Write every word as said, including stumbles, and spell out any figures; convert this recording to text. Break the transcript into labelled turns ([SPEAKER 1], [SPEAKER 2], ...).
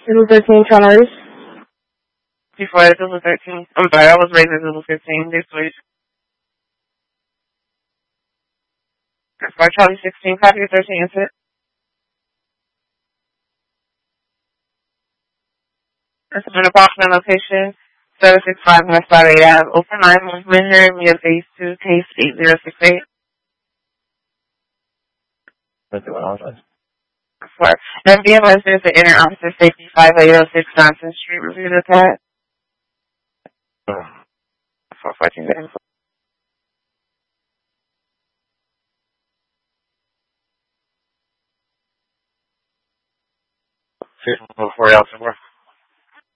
[SPEAKER 1] Zulu thirteen Charlie.
[SPEAKER 2] Before that, Zulu thirteen. I'm sorry, I was raised at Zulu fifteen this week. For Charlie sixteen, copy your thirteen incident. This is an approximate location, seven six five West Florida Ave. Open line movement here, via phase two, case eight zero six eight.
[SPEAKER 3] Let's do it.
[SPEAKER 2] For M B M S, there's the Inner Officer Safety five eight oh six Johnson Street. Review the cat. For fourteen days.
[SPEAKER 3] Before else,